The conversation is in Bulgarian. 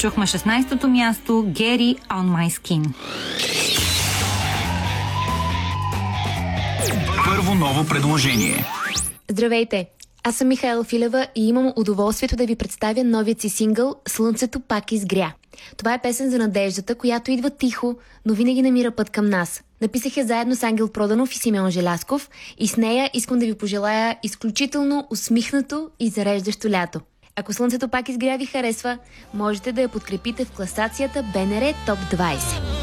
чухме 16-то място Gary On My Skin. Първо ново предложение. Здравейте! Аз съм Михаела Филева и имам удоволствието да ви представя новият си сингъл "Слънцето пак изгря". Това е песен за надеждата, която идва тихо, но винаги намира път към нас. Написах я заедно с Ангел Проданов и Симеон Желязков и с нея искам да ви пожелая изключително усмихнато и зареждащо лято. Ако "Слънцето пак изгря" ви харесва, можете да я подкрепите в класацията БНР Топ 20.